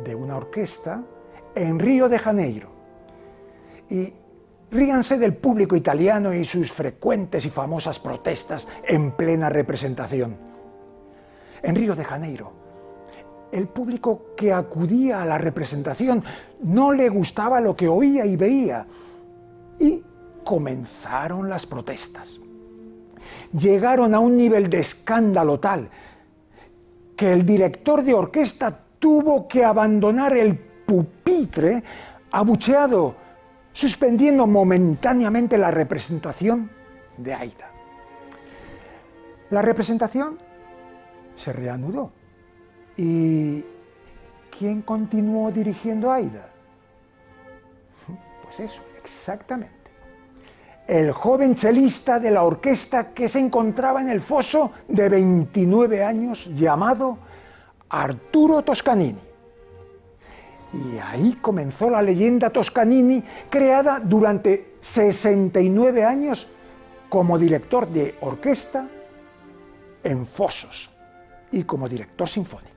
de una orquesta en Río de Janeiro. Y ríanse del público italiano y sus frecuentes y famosas protestas en plena representación. En Río de Janeiro, el público que acudía a la representación no le gustaba lo que oía y veía, y comenzaron las protestas. Llegaron a un nivel de escándalo tal que el director de orquesta tuvo que abandonar el pupitre abucheado, suspendiendo momentáneamente la representación de Aida. La representación se reanudó. ¿Y quién continuó dirigiendo a Aida? Pues eso, exactamente. El joven chelista de la orquesta que se encontraba en el foso de 29 años llamado Arturo Toscanini. Y ahí comenzó la leyenda Toscanini, creada durante 69 años como director de orquesta en fosos y como director sinfónico.